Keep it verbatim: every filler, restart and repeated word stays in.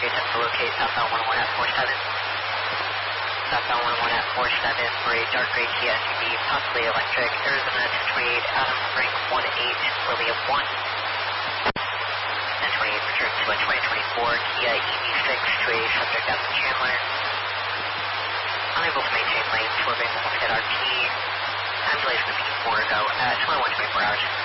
Great attempt to locate southbound one one at four seven. Southbound one one at four seven for a dark gray Kia S U V, possibly electric, Arizona ten twenty-eight, Adam Frank one eight, William one. ten twenty-eight return to a twenty twenty-four Kia E V six to a subject out in Chandler. Unable to maintain lane, swerving almost hit R T. Time delay is going to be four ago at twenty-one twenty-four hours.